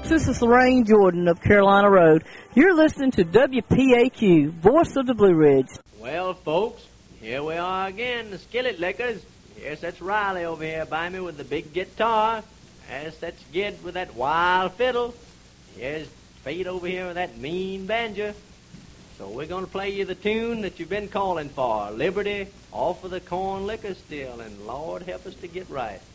folks. This is Lorraine Jordan of Carolina Road. You're listening to WPAQ, Voice of the Blue Ridge. Well, folks, here we are again, the Skillet Lickers. Here's that's Riley over here by me with the big guitar. There's that's Gid with that wild fiddle. Here's Fate over here with that mean banjo. So we're going to play you the tune that you've been calling for, Liberty, off of the Corn Liquor Still, and Lord help us to get right.